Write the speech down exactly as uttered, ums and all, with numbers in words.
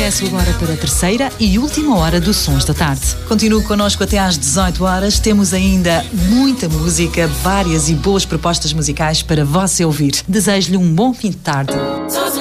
Começo agora para a terceira e última hora do Sons da Tarde. Continue connosco até às dezoito horas. Temos ainda muita música, várias e boas propostas musicais para você ouvir. Desejo-lhe um bom fim de tarde.